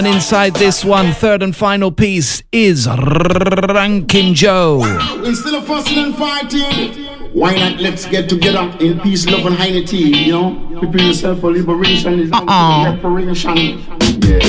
And inside this one, third and final piece is Ranking Joe. Instead of fussing and fighting, why not let's get together in peace, love and unity, you know? Prepare yourself for liberation is reparation. Yeah.